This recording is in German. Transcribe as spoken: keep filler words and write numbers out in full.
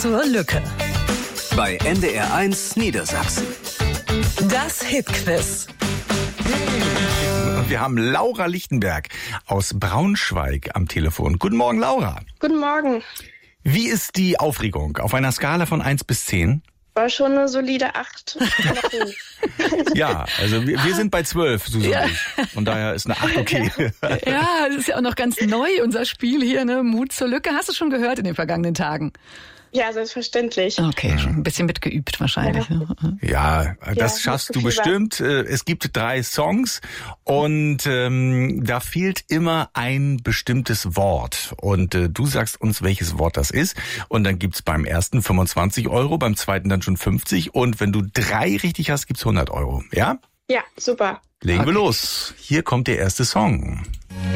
zur Lücke. Bei N D R eins Niedersachsen. Das Hitquiz. Und wir haben Laura Lichtenberg aus Braunschweig am Telefon. Guten Morgen, Laura. Guten Morgen. Wie ist die Aufregung auf einer Skala von eins bis zehn? War schon eine solide acht. Ja, also wir, wir sind bei zwölf, Susan Ja. und ich. Von daher ist eine acht okay. Ja, das ist ja auch noch ganz neu, unser Spiel hier, ne? Mut zur Lücke. Hast du schon gehört in den vergangenen Tagen? Ja, selbstverständlich. Okay, schon ein bisschen mitgeübt wahrscheinlich. Ja. Ne? Ja, das Ja, schaffst nicht du so viel bestimmt. Es gibt drei Songs und ähm, da fehlt immer ein bestimmtes Wort. Und äh, du sagst uns, welches Wort das ist. Und dann gibt's beim ersten fünfundzwanzig Euro, beim zweiten dann schon fünfzig. Und wenn du drei richtig hast, gibt's hundert Euro. Ja? Ja, super. Legen Okay. wir los. Hier kommt der erste Song.